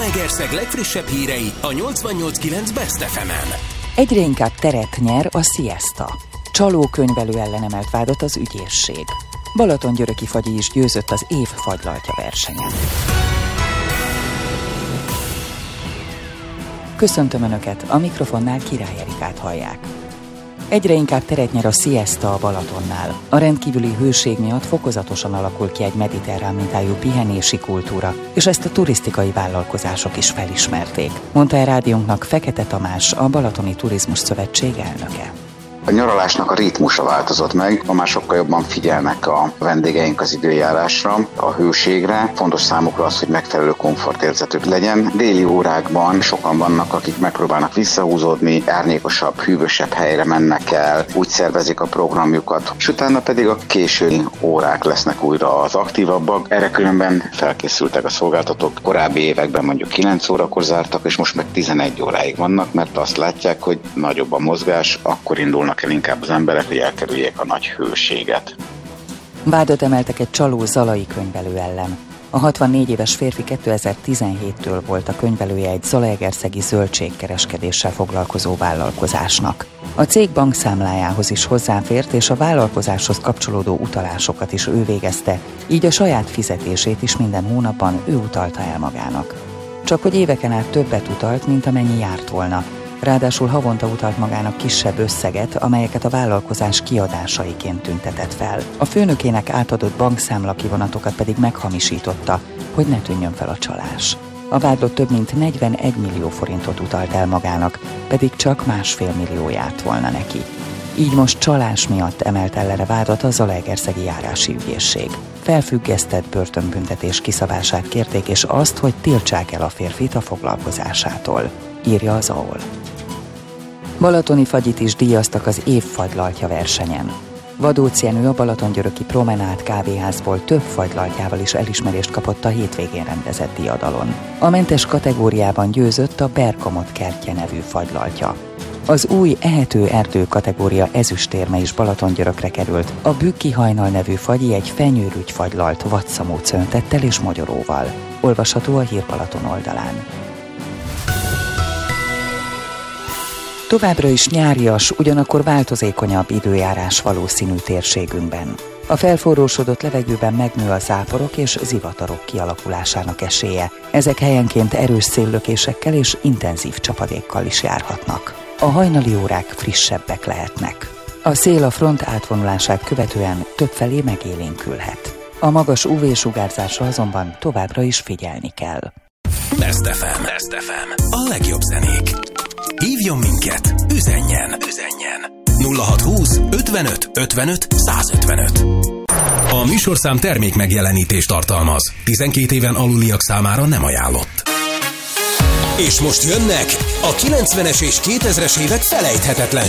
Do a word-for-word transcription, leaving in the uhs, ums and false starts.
Zalaegerszeg legfrissebb hírei a nyolcvannyolc kilenc Best ef emen. Egyre inkább teret nyer a Siesta. Csaló könyvelő ellen emelt vádat az ügyészség. Balatongyöröki fagyi is győzött az év fagylaltja versenyen. Köszöntöm Önöket, a mikrofonnál Király Erikát hallják. Egyre inkább teret nyer a Siesta a Balatonnál. A rendkívüli hőség miatt fokozatosan alakul ki egy mediterrán mintájú pihenési kultúra, és ezt a turisztikai vállalkozások is felismerték, mondta el rádiónknak Fekete Tamás, a Balatoni Turizmus Szövetség elnöke. A nyaralásnak a ritmusa változott meg, ma már sokkal jobban figyelnek a vendégeink az időjárásra, a hőségre. Fontos számukra az, hogy megfelelő komfortérzetük legyen. Déli órákban sokan vannak, akik megpróbálnak visszahúzódni, árnyékosabb, hűvösebb helyre mennek el, úgy szervezik a programjukat, és utána pedig a késői órák lesznek újra az aktívabbak. Erre különben felkészültek a szolgáltatók. Korábbi években mondjuk kilenc órakor zártak, és most meg tizenegy óráig vannak, mert azt látják, hogy nagyobb a mozgás, akkor indulnak el inkább az emberek, hogy elkerüljék a nagy hőséget. Vádat emeltek egy csaló zalai könyvelő ellen. A hatvannégy éves férfi kétezer-tizenhéttől volt a könyvelője egy zalaegerszegi zöldségkereskedéssel foglalkozó vállalkozásnak. A cég bankszámlájához is hozzáfért, és a vállalkozáshoz kapcsolódó utalásokat is ő végezte, így a saját fizetését is minden hónapban ő utalta el magának. Csak hogy éveken át többet utalt, mint amennyi járt volna. Ráadásul havonta utalt magának kisebb összeget, amelyeket a vállalkozás kiadásaiként tüntetett fel. A főnökének átadott bankszámla kivonatokat pedig meghamisította, hogy ne tűnjön fel a csalás. A vádlott több mint negyvenegy millió forintot utalt el magának, pedig csak másfél millió járt volna neki. Így most csalás miatt emelt ellene vádat a Zalaegerszegi járási ügyészség. Felfüggesztett börtönbüntetés kiszabását kérték, és azt, hogy tiltsák el a férfit a foglalkozásától, írja az á o el. Balatoni fagyit is díjaztak az év fagylaltja versenyen. Vadócz Jenő a Balatongyöröki Promenád kávéházból több fagylaltjával is elismerést kapott a hétvégén rendezett diadalon. A mentes kategóriában győzött a Bergamot kertje nevű fagylaltja. Az új ehető erdő kategória ezüstérme is Balatongyörökre került. A Bükki hajnal nevű fagyi egy fenyőrügy fagylalt vadszamú cöntettel és mogyoróval. Olvasható a Hír Balaton oldalán. Továbbra is nyárias, ugyanakkor változékonyabb időjárás valószínű térségünkben. A felforrósodott levegőben megnő a záporok és zivatarok kialakulásának esélye. Ezek helyenként erős széllökésekkel és intenzív csapadékkal is járhatnak. A hajnali órák frissebbek lehetnek. A szél a front átvonulását követően többfelé megélénkülhet. A magas ú vé-sugárzásra azonban továbbra is figyelni kell. Best ef em. Best ef em. A legjobb zenék. Hívjon minket, üzenjen, üzenjen. nulla hat húsz ötvenöt ötvenöt százötvenöt. A műsorszám termék megjelenítést tartalmaz. tizenkét éven aluliak számára nem ajánlott. És most jönnek a kilencvenes és kétezres évek felejthetetlen